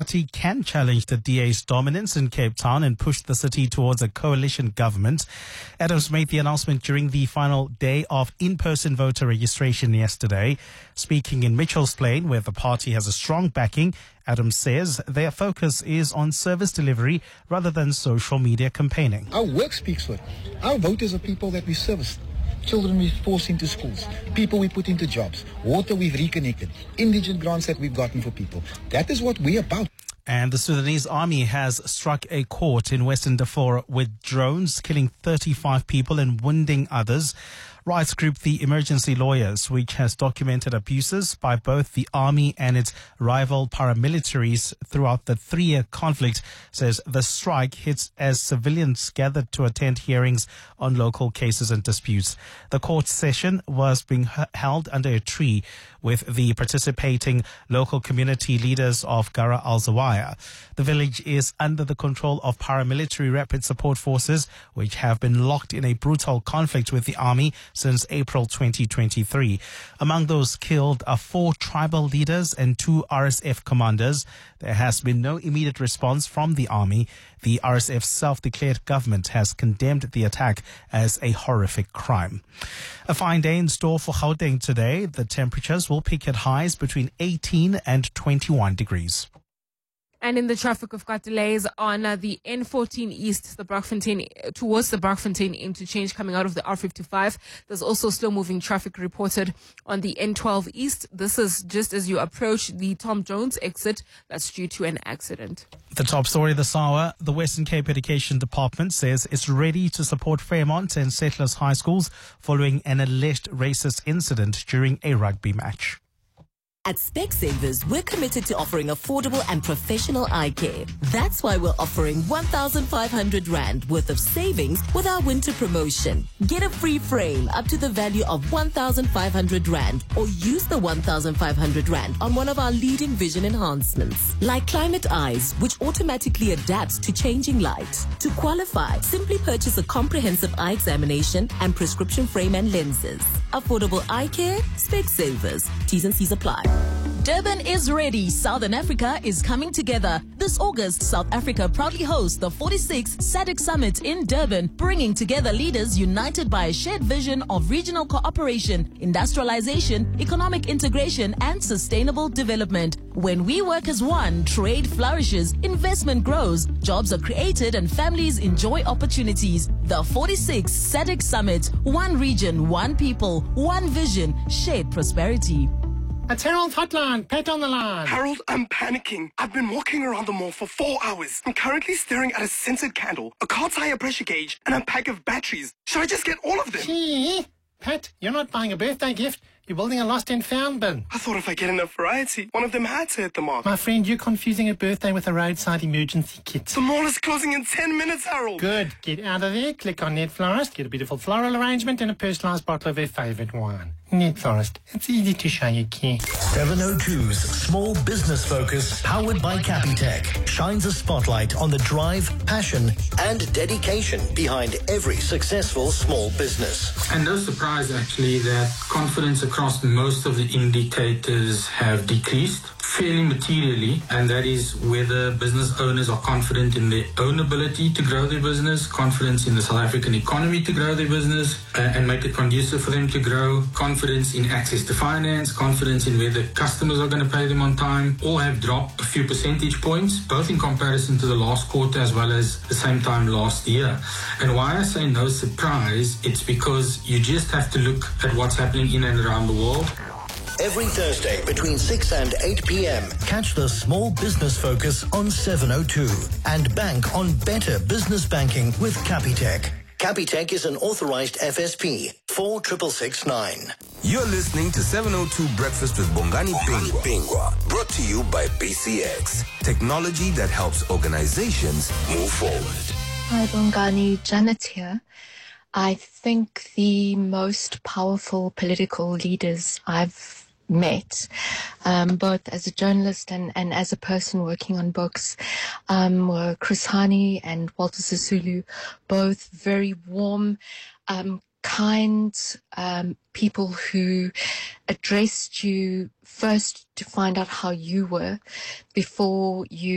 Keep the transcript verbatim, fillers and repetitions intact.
party can challenge the D A's dominance in Cape Town and push the city towards a coalition government. Adams made the announcement during the final day of in-person voter registration yesterday. Speaking in Mitchell's Plain, where the party has a strong backing, Adams says their focus is on service delivery rather than social media campaigning. Our work speaks for it. Our voters are people that we service. Children we force into schools, people we put into jobs, water we've reconnected, indigent grants that we've gotten for people. That is what we're about. And the Sudanese army has struck a court in Western Darfur with drones, killing thirty-five people and wounding others. Rights group The Emergency Lawyers, which has documented abuses by both the army and its rival paramilitaries throughout the three-year conflict, says the strike hits as civilians gathered to attend hearings on local cases and disputes. The court session was being h- held under a tree with the participating local community leaders of Gara al-Zawaya. The village is under the control of paramilitary rapid support forces, which have been locked in a brutal conflict with the army since April twenty twenty-three. Among those killed are four tribal leaders and two R S F commanders. There has been no immediate response from the army. The R S F's self-declared government has condemned the attack as a horrific crime. A fine day in store for Gauteng today. The temperatures will peak at highs between eighteen and twenty-one degrees. And in the traffic, we've got delays on uh, the N fourteen East, the Brockfontein, towards the Brockfontein interchange coming out of the R fifty-five. There's also slow-moving traffic reported on the N twelve East. This is just as you approach the Tom Jones exit. That's due to an accident. The top story this hour, the Western Cape Education Department says it's ready to support Fairmont and Settlers High Schools following an alleged racist incident during a rugby match. At Specsavers, we're committed to offering affordable and professional eye care. That's why we're offering one thousand five hundred rand worth of savings with our winter promotion. Get a free frame up to the value of one thousand five hundred rand or use the one thousand five hundred rand on one of our leading vision enhancements, like Climate Eyes, which automatically adapts to changing light. To qualify, simply purchase a comprehensive eye examination and prescription frame and lenses. Affordable eye care, Specsavers. T's and C's apply. Durban is ready. Southern Africa is coming together. This August, South Africa proudly hosts the forty-sixth S A D C Summit in Durban, bringing together leaders united by a shared vision of regional cooperation, industrialization, economic integration, and sustainable development. When we work as one, trade flourishes, investment grows, jobs are created, and families enjoy opportunities. The forty-sixth S A D C Summit. One region, one people, one vision, shared prosperity. It's Harold's hotline. Pat on the line. Harold, I'm panicking. I've been walking around the mall for four hours. I'm currently staring at a scented candle, a car tire pressure gauge, and a pack of batteries. Should I just get all of them? Gee, Pat, you're not buying a birthday gift. You're building a lost and found bin. I thought if I get enough variety, one of them had to hit the mark. My friend, you're confusing a birthday with a roadside emergency kit. The mall is closing in ten minutes, Harold. Good. Get out of there, click on Net Florist, get a beautiful floral arrangement and a personalised bottle of their favourite wine. Net Florist. It's easy to show you care. seven oh two's Small Business Focus, powered by Capitec, shines a spotlight on the drive, passion, and dedication behind every successful small business. And no surprise, actually, that confidence across most of the indicators have decreased fairly materially, and that is whether business owners are confident in their own ability to grow their business, confidence in the South African economy to grow their business uh, and make it conducive for them to grow, confidence in access to finance, confidence in whether customers are going to pay them on time, all have dropped a few percentage points, both in comparison to the last quarter as well as the same time last year. And why I say no surprise, it's because you just have to look at what's happening in and around the world. Every Thursday between six and eight p.m. Catch the Small Business Focus on seven oh two and bank on better business banking with Capitec. Capitec is an authorized F S P four six six nine. You're listening to seven oh two Breakfast with Bongani Pingwa. Pingwa. Brought to you by B C X. Technology that helps organizations move forward. Hi Bongani, Janet here. I think the most powerful political leaders I've met, um, both as a journalist and, and as a person working on books, um, were Chris Hani and Walter Sisulu, both very warm, um, kind um, people who addressed you first to find out how you were before you